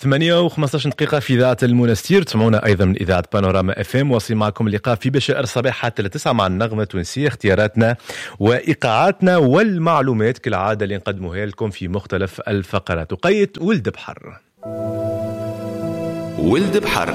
8:15 دقيقة في إذاعة المنستير. تسمعونا أيضا من إذاعة بانوراما اف ام. واصل معكم اللقاء في بشائر الصباح حتى 9 مع النغمة التونسية، اختياراتنا وإيقاعاتنا والمعلومات كالعادة اللي نقدموها لكم في مختلف الفقرات. وقيت ولد بحر. ولد بحر.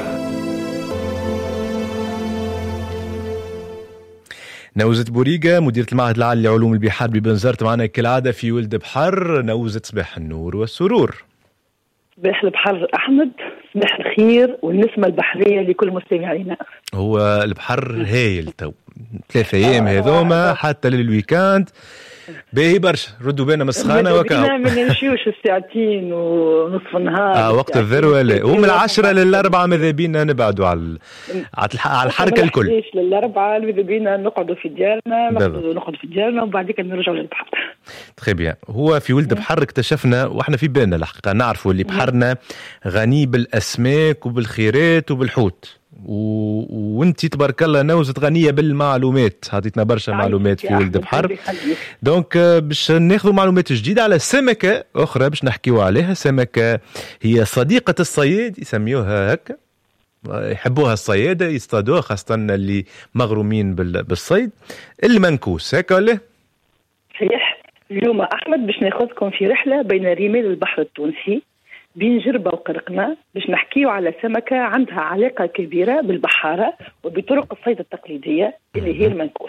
نوزة بوريقة مديرة المعهد العالي لعلوم البحار ببنزرت معنا كالعادة في ولد بحر. نوزة صباح النور والسرور. صباح البحر أحمد، صباح الخير والنسمة البحرية لكل مستمعينا. هو البحر هايل تو 3 أيام هذوما حتى للويكاند باهي برشا. ردوا بينا من السخانة وكاو ما نمشيوش الساعتين ونصف النهار وقت الذروة لا، ومن 10 ل4 ماذا بينا نبعدوا على الحركة الكل. ليش ل4 ماذا بينا نقعدوا في ديارنا، نقعدوا في ديارنا وبعد كده نرجعوا للبحر. تخي بيان. هو في ولد بحر اكتشفنا واحنا في بالنا الحقيقة نعرفوا اللي بحرنا غني بالأسماك وبالخيرات وبالحوت، وانتي تبارك الله نوزة غنية بالمعلومات، عطيتنا برشا معلومات في ولد بحر. دونك باش ناخذ معلومات جديدة على سمكة أخرى باش نحكيوا عليها. سمكة هي صديقة الصياد، يسميوها هكا، يحبوها الصيادة يصطادوها خاصة اللي مغرومين بالصيد. المنكوس هكا ولا؟ صحيح. اليوم أحمد باش ناخذكم في رحلة بين رمال البحر التونسي بين جربة وقرقنة باش نحكيو على سمكة عندها علاقة كبيرة بالبحارة وبطرق الصيد التقليدية اللي هي المنكوس.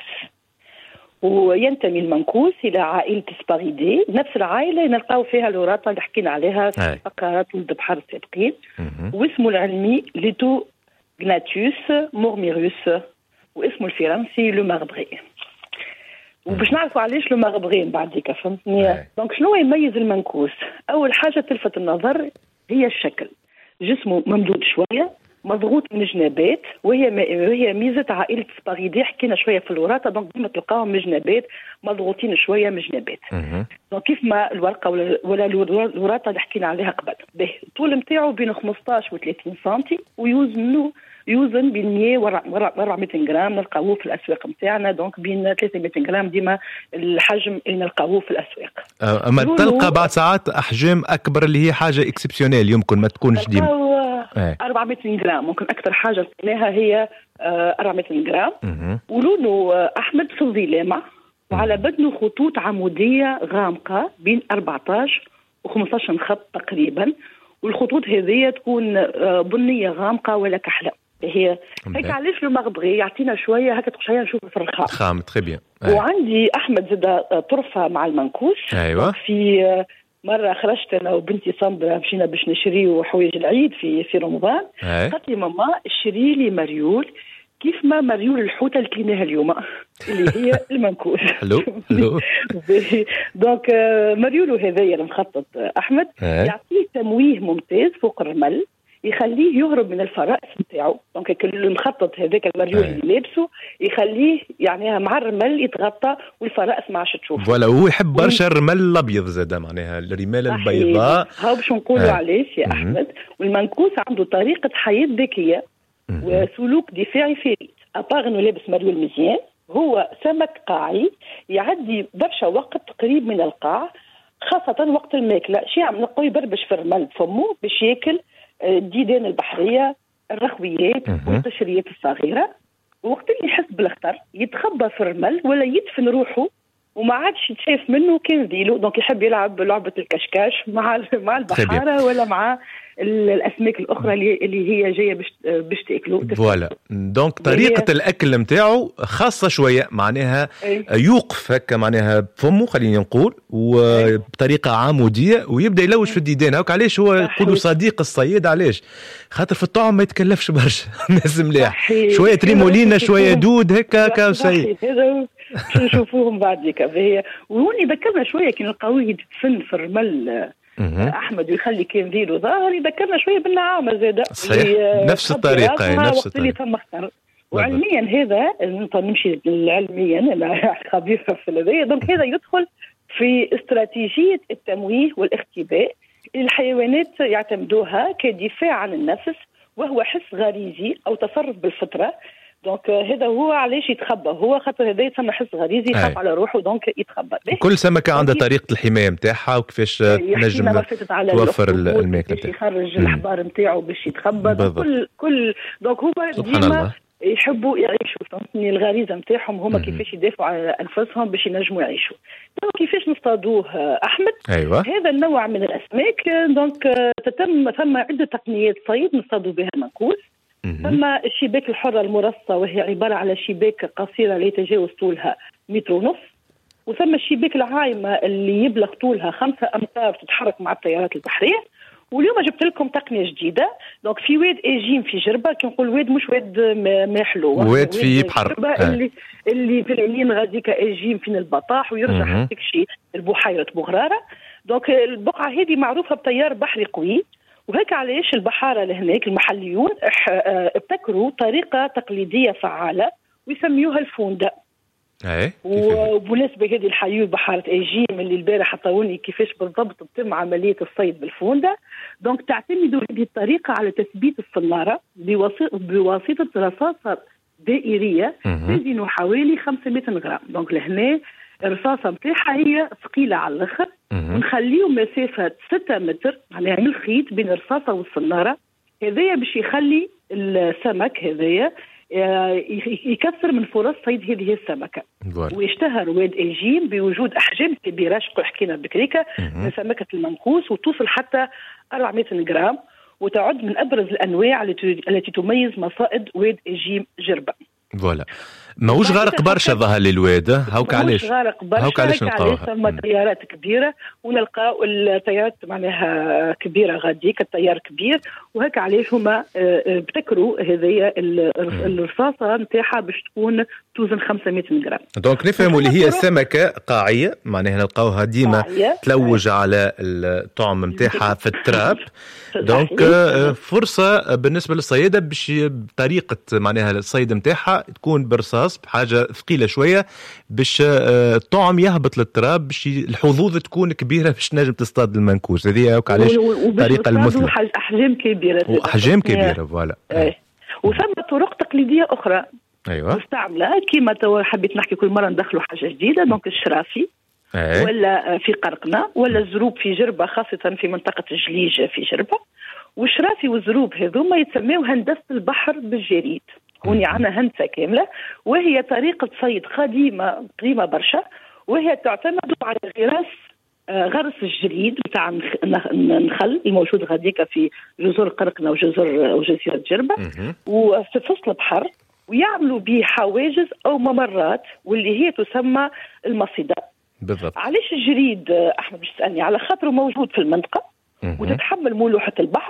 وينتمي المنكوس إلى عائلة سباغيدي، نفس العائلة نلقاو فيها الوراطة اللي حكينا عليها في فقرات ولد بحر السابقين. واسمه العلمي ليتو جناتيوس مورميروس، واسمه الفرنسي لو ماربري. وباش نعرفوا علاش لو مغبغين بعديك، فهمتني؟ دونك شنو يميز المنكوس؟ اول حاجه تلفت النظر هي الشكل، جسمه ممدود شويه مضغوط من جنابات، وهي ميزه عائله سباغيدي. حكينا شويه في الوراثه، دونك ديما تلقاهم من جنابات مضغوطين شويه من جنابات. دونك كيف ما الورقه ولا الوراثه اللي حكينا عليها قبل. به الطول نتاعو بين 15 و 30 سم، يوزن بين 100 و 200 غرام. نلقاوه في الاسواق نتاعنا، دونك بين 300 غرام ديما الحجم اللي نلقاوه في الاسواق. اما تلقى بعد ساعات احجام اكبر اللي هي حاجه اكسبسيونيل يمكن ما تكونش ديما 400 غرام. ممكن اكثر حاجه لقيناها هي 400 غرام. ولونه احمد فضي لامع، وعلى بدنه خطوط عموديه غامقه بين 14 و 15 خط تقريبا، والخطوط هذه تكون بنيه غامقه ولا كحله. هي هيك علاش لو مغبغي يعطينا شويه هكا شويه نشوفوا في الرخام خام. تري بيان. وعندي احمد زاد طرفه مع المنكوس. ايوه. في مره خرجت انا وبنتي صندرة مشينا باش نشريو حوايج العيد في رمضان. قالت لي ماما اشري لي مريول كيف ما مريول الحوته اللي كليناها اليوم اللي هي المنكوس. حلو. دونك مريولو هذايا المخطط احمد يعطيه تمويه ممتاز فوق الرمل، يخليه يهرب من الفرائس نتاعو. دونك المخطط هذاك المريول اللي لابسه يخليه يعني مع الرمل يتغطى والفرائس ما عادش تشوف. ولا هو يحب برشا الرمل الابيض زاد، معناها الرمال البيضاء. هاو باش نقولوا علاش يا احمد. والمنكوس عنده طريقه حياه ذكيه وسلوك دفاعي فريد. ابار انه لابس مريول مزيان، هو سمك قاعي يعدي برشا وقت قريب من القاع، خاصه وقت الماكله. شي عم نلقاو يبربش في الرمل فمه باش ياكل الديدان البحريه، الرخويات والقشريات الصغيره. وقت اللي يحس بالخطر يتخبى في الرمل ولا يدفن روحه وما عادش يتشاف منه كان ذيله. دونك يحب يلعب لعبه الكشكاش مع البحاره ولا مع الاسماك الاخرى اللي هي جايه باش تاكلوا. فوالا. دونك طريقه الاكل نتاعو خاصه شويه، معناها يوقف هكا معناها بفمه خلينا نقول، وبطريقه عموديه ويبدا يلوش في الديدان. هاك علاش هو يقولوا صديق الصياد، علاش خاطر في الطعم ما يتكلفش برشا. الناس ملاح شويه تريمولينا شويه دود هكا وسيء. نشوفوهم بعديك. وهوني ذكرنا شويه كي نلقاوه يدفن في الرمل احمد ويخلي كان ذيله ظاهر، يذكرنا شويه بالنعامه زاده. صحيح. نفس الطريقه نفس الطريقه. اللي ثم وعلميا هذا نمشي علميا انا خبيره في هذا. دونك هذا يدخل في استراتيجيه التمويه والاختباء اللي الحيوانات يعتمدوها كدفاع عن النفس، وهو حس غريزي او تصرف بالفطره دونك هذا هو علاش يتخبى، هو خاطر هذا يسمى حس غريزي، يخاف على روحه دونك يتخبى. كل سمكه عندها طريقه الحمايه نتاعها وكيفاش تنجم توفر الماكله باش يخرج الحبار نتاعو باش يتخبى. كل دونك هو ديما يحبوا يعيشوا، فهمتني؟ الغريزه نتاعهم هما كيفاش يدافعوا على انفسهم باش ينجموا يعيشوا. دونك كيفاش نصطادوه احمد؟ ايوه. هذا النوع من الاسماك دونك ثم عده تقنيات صيد نصطادوا بها المنقوس. ثم الشباك الحره المرصه، وهي عباره على شباك قصيره لا يتجاوز طولها 1.5 متر، وثم الشباك العايمه اللي يبلغ طولها 5 أمتار تتحرك مع التيارات البحريه. واليوم جبت لكم تقنيه جديده، دونك في واد ايجيم في جربه، كي نقول واد مش واد ما حلو، واد في بحر اللي في العلين غاديك ايجيم فين البطاح ويرجع حتى شي البحيره بغراره. دونك البقعه هذه معروفه بتيار بحري قوي، وهيك علاش البحاره لهناك المحليون ابتكروا طريقه تقليديه فعاله ويسميوها الفونده. وبالنسبه هذه الحيوه بحاره ايجيم اللي البارح عطاوني كيفاش بالضبط تتم عمليه الصيد بالفونده. دونك تعتمد هذه الطريقه على تثبيت الصناره بواسطه رصاصه دائريه تزن حوالي 500 غرام. دونك لهنا الرصاصه نتاعها هي ثقيله على الاخر، ونخليو مسافه 6 متر يعني الخيط بين الرصاصه والصناره. هذايا باش يخلي السمك هذايا يكثر من فرص صيد هذه السمكه. ويشتهر واد ايجيم بوجود احجام كبيره، شكون حكينا بكريكه، من سمكه المنقوس، وتوصل حتى 400 غرام، وتعد من ابرز الانواع التي تميز مصائد واد ايجيم جربه. فوالا ماهوش غارق برشا ظهر للواد، هاوك علاش هاوك علاش نلقاوها ثم تيارات كبيره، ونلقاو التيارات معناها كبيره غاديك التيار كبير، وهيك علاش هما ابتكروا هذيا الرصاصه نتاعها باش تكون توزن 500 غرام. دونك نفهموا اللي هي السمكه قاعيه، معناها نلقاوها ديما تلوج على الطعم نتاعها في التراب. دونك فرصه بالنسبه للصياده باش بطريقه معناها الصيد نتاعها تكون برصاص بحاجه ثقيله شويه باش الطعم يهبط للتراب، باش الحظوظ تكون كبيره باش نجم تصطاد المنكوس. هذه هكا علاش الطريقه المثلى، احجام كبيره واحجام كبيره. فوالا. وثم طرق تقليديه اخرى ايوه مستعمله، كيما حبيت نحكي كل مره ندخلوا حاجه جديده. دونك الشرافي ولا في قرقنه ولا الزروب في جربه، خاصه في منطقه الجليج في جربه. والشرافي والزروب هذوما يتسموا هندسه البحر بالجريد. هوني عنا هندسه كامله، وهي طريقه صيد قديمه برشا، وهي تعتمد على غرس الجريد بتاع النخل الموجود غاديك في جزر قرقنه وجزيره جربه وفي فصل البحر، ويعملوا به حواجز او ممرات واللي هي تسمى المصيده. بالضبط. علاش الجريد احمد باش تسالني؟ على خاطره موجود في المنطقه وتتحمل ملوحه البحر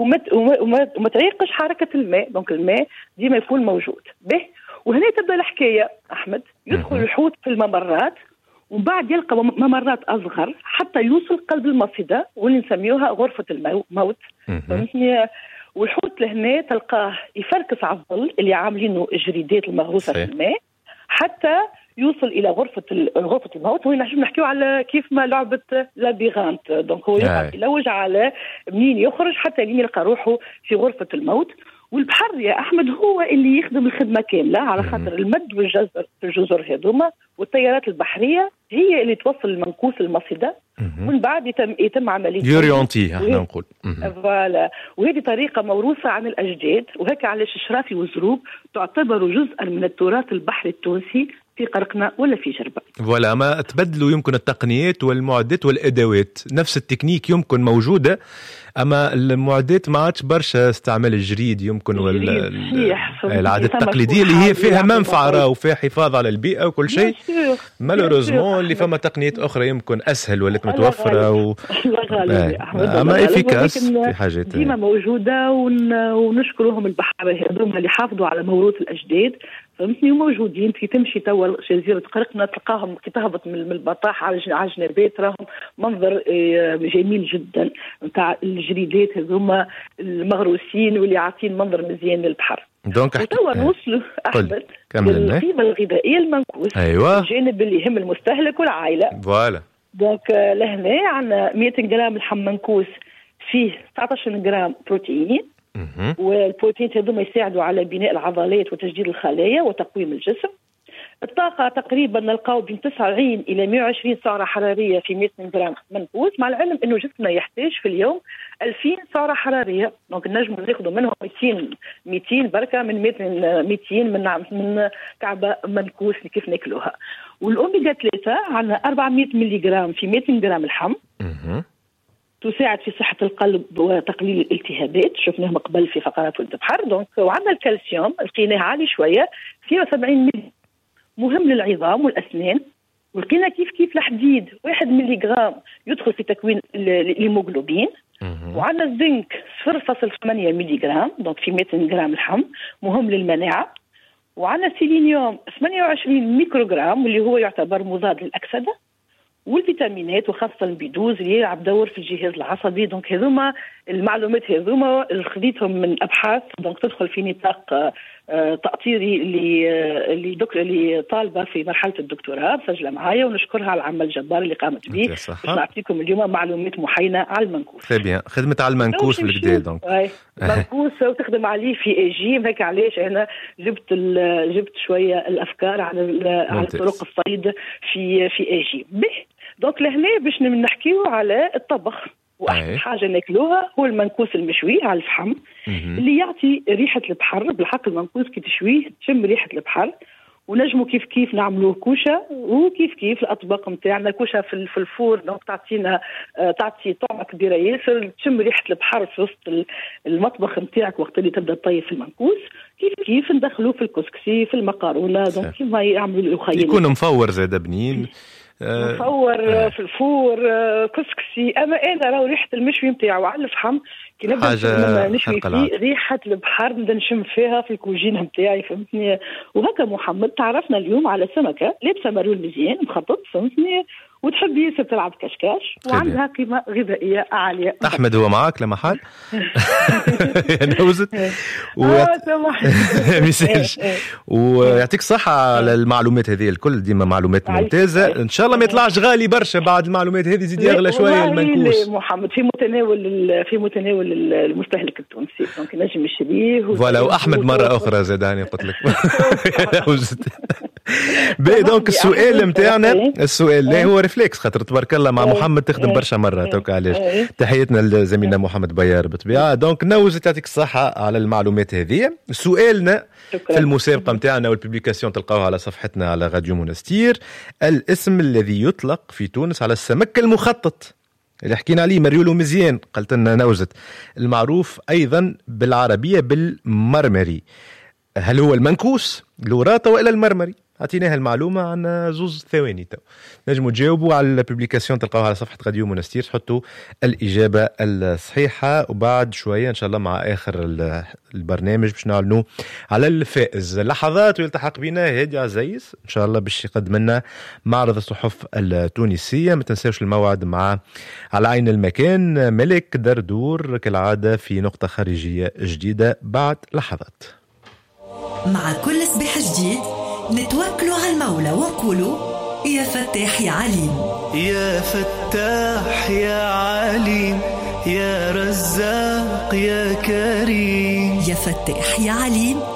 وما تعيقش حركه الماء، دونك الماء ديما يكون موجود به. وهنا تبدا الحكايه احمد، يدخل الحوت في الممرات ومن بعد يلقى ممرات اصغر حتى يوصل قلب المصيده واللي نسميوها غرفه الموت. فهمتني؟ والحوت لهنا تلقاه يفركس على الظل اللي عاملينه الجريدات المغروسه في الماء حتى يوصل الى غرفه الموت. وهنا نحكيو على كيف ما لعبه لابيغانت. دونك هو يلوج على منين يخرج حتى لين يلقى روحه في غرفه الموت. والبحر يا احمد هو اللي يخدم الخدمه كامله، على خاطر المد والجزر في الجزر هذوما والتيارات البحريه هي اللي توصل المنقوس المصيده، ومن بعد يتم عمليه يوريونتي احنا نقول. فوالا. وهذه طريقه موروثه عن الاجداد، وهيك علاش الشرافي والزروب تعتبر جزءا من التراث البحري التونسي في قرقنة ولا في جربة. ولا ما تبدلوا يمكن التقنيات والمعدات والادوات، نفس التكنيك يمكن موجوده، اما المعدات ما عادش برشا استعمال الجريد يمكن العادة التقليديه اللي هي فيها منفعه وفيها حفاظ على البيئه وكل شيء. مالوريزمون اللي فما تقنيات اخرى يمكن اسهل ولا متوفره اما افيكاس في حاجات ديما موجوده، ونشكرهم البحاره هذوما اللي حافظوا على موروث الاجداد. فهمتني؟ وموجودين في تمشي توا جزيرة قرقنة تلقاهم كي تهبط من البطاح على الجنبات راهم منظر جميل جدا نتاع الجريدات هذوما المغروسين واللي عاطين منظر مزيان للبحر. وتوا نوصلوا احمد للقيمة الغذائية المنقوس. ايوه. الجانب اللي يهم المستهلك والعائلة. فوالا. دونك لهنا عندنا 200 غرام لحم منقوس فيه 19 غرام بروتين والبروتين هذوما يساعدوا على بناء العضلات وتجديد الخلايا وتقويم الجسم. الطاقة تقريبا نلقاو بين 90 إلى 120 سعرة حرارية في 100 جرام منقوص، مع العلم أنه جسمنا يحتاج في اليوم 2000 سعرة حرارية، دونك نجم ناخذوا منهم 200 بركة من 200 من كعبة منقوص كيف ناكلوها. والأوميغا 3 عندنا 400 ملي جرام في 200 جرام لحم، تساعد في صحة القلب وتقليل الالتهابات، شفناهم قبل في فقرات ولد بحر. دونك وعندنا الكالسيوم لقيناه عالي شوية 72 ملي، مهم للعظام والأسنان. ولقينا كيف الحديد 1 ملي جرام يدخل في تكوين الهيموغلوبين. وعندنا الزنك 0.8 ملي جرام دونك في 200 جرام لحم، مهم للمناعة. وعندنا السيلينيوم 28 ميكروغرام واللي هو يعتبر مضاد للأكسدة. والفيتامينات وخاصة البيدوز اللي يلعب دور في الجهاز العصبي. دونك هذوما المعلومات هذوما اللي خذيتهم من أبحاث، دونك تدخل في نطاق تأطيري اللي طالبة في مرحلة الدكتوراه مسجلة معايا، ونشكرها على العمل الجبار اللي قامت به باش نعطيكم اليوم معلومات محاينة على المنكوس. très bien، خدمت على المنكوس بالكدا دونك منكوس وتخدم عليه في ايجيم. هيك علاش انا جبت شوية الأفكار على طرق الصيد في ايجيم. دونك لهنا باش نحكيو على الطبخ، واحسن حاجه ناكلوها هو المنكوس المشوي على الفحم اللي يعطي ريحه البحر. بالحق المنكوس كي تشويه تشم ريحه البحر. ونجموا كيف نعملوه كوشه، وكيف الاطباق نتاعنا كوشه في الفور، دونك تعطي طعمه كبيره ياسر، تشم ريحه البحر في وسط المطبخ نتاعك وقت اللي تبدا تطيب في المنكوس. كيف ندخلوه في الكسكسي في المقارونه، دونك كيما يعملوا الأخيين يكون مفور زاد بنين مفور في الفور كسكسي. اما انا راهو ريحه المشوي نتاعو على الفحم كي نبدا نشوي فيه ريحه البحر نبدا نشم فيها في الكوجين نتاعي، فهمتني. وهكا محمد تعرفنا اليوم على سمكه لابسه مرول مزيان مخطط، فهمتني، وتحب ياسر تلعب كشكاش وعندها قيمه غذائيه عاليه. احمد هو معاك لما حال نوزت ميساج ويعطيك الصحه على المعلومات هذه الكل، ديما معلومات ممتازه. ان شاء الله ما يطلعش غالي برشا بعد المعلومات هذه، زيد يغلى شويه المنكوس. محمد في متناول المستهلك التونسي، دونك نجم يشريه. فوالا، واحمد مره اخرى زاداني قلت لك دونك السؤال نتاعنا، السؤال لا هو ريفلكس، خاطر تبارك الله مع محمد تخدم برشا مره توك علاش. تحياتنا لزميلنا محمد بيار بالطبيعه. دونك نوزت يعطيك الصحه على المعلومات هذه. سؤالنا في المسابقه نتاعنا والبوبليكاسيون تلقاوها على صفحتنا على راديو مونستير، الاسم الذي يطلق في تونس على السمك المخطط اللي حكينا عليه مريولو مزيان، قلت لنا نوزت، المعروف ايضا بالعربيه بالمرمري. هل هو المنكوس الوراطه والا المرمري؟ عطيناها المعلومه عن زوز ثواني تو نجموا تجاوبوا على البوبليكاسيون تلقاوها على صفحه راديو مونستير، تحطوا الاجابه الصحيحه. وبعد شويه ان شاء الله مع اخر البرنامج باش نعلنوا على الفائز. لحظات ويلتحق بنا هادي عزيز ان شاء الله باش يقدم لنا معرض الصحف التونسيه. ما تنساوش الموعد مع على عين المكان ملك دردور كالعاده في نقطه خارجيه جديده بعد لحظات. مع كل صباح جديد نتوكلوا على المولى ونقولوا يا فتاح يا عليم، يا فتاح يا عليم، يا رزاق يا كريم، يا فتاح يا عليم